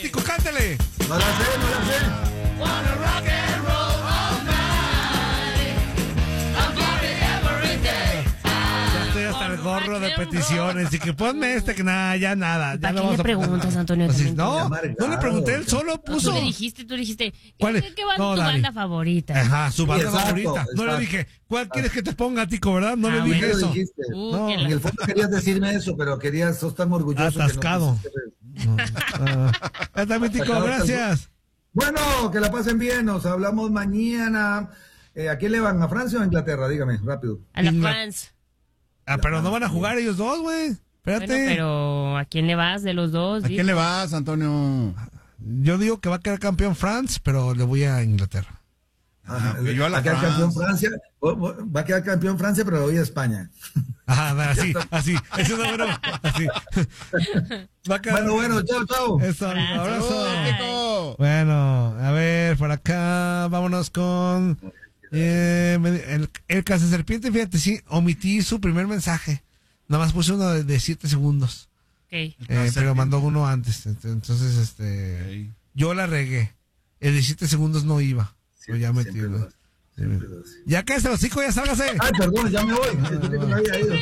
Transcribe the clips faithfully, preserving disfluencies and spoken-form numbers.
Tico, cántale. No la sé, no la sé. Wanna rock and roll all night. I'm party every day. Ya estoy hasta el gorro de peticiones. Y que ponme este, que nada, ya nada. Ya ¿Para lo qué vamos le a preguntas, Antonio? Así, También? no, Amargado. no le pregunté, él solo puso. Tú le dijiste, tú le dijiste, ¿Cuál es? ¿qué, qué va No, tu Dani. banda favorita? Ajá, su banda Exacto, favorita. No le exacto. dije, ¿cuál quieres que te ponga, Tico, verdad? No Ah, le bueno. dije ¿Qué eso. dijiste? Uh, No, que En la- el fondo querías decirme eso, pero querías, sos tan orgulloso. que no Atascado. quisiste. No. Ah, ya está, mi Tico, gracias. Bueno, que la pasen bien, nos hablamos mañana. Eh, ¿A quién le van? ¿A Francia o a Inglaterra? Dígame, rápido. A la Ingla- France. Ah, pero no van a jugar ellos dos, güey. Espérate. Bueno, pero ¿a quién le vas de los dos? ¿A quién le vas, Antonio? Yo digo que va a quedar campeón France, pero le voy a Inglaterra. Ajá, ok, yo a la va a quedar France. campeón Francia, o- o- va a quedar campeón Francia, pero le voy a España. Ajá, así, así. Eso es bueno, así. Va a quedar... Bueno, bueno, chao, chao. Eso, un abrazo. Saludos, Tico. Bueno, a ver, por acá, vámonos con eh, el, el cazaserpiente, fíjate, sí, omití su primer mensaje. Nada más puse uno de, de siete segundos. Ok. Eh, pero mandó uno antes. Entonces, este, Ok. yo la regué. El de siete segundos no iba. Yo ya metí. Siempre ¿no? lo hace, siempre lo hace. Ya que se los hijos, ya sálgase. Ay, perdón, ya me voy. Yo creí que me había ido.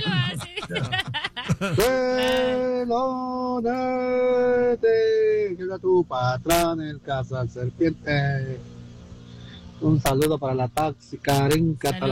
Pelonete, llega tu patrón, el caza serpiente. Un saludo para la taxi Karen Catalán.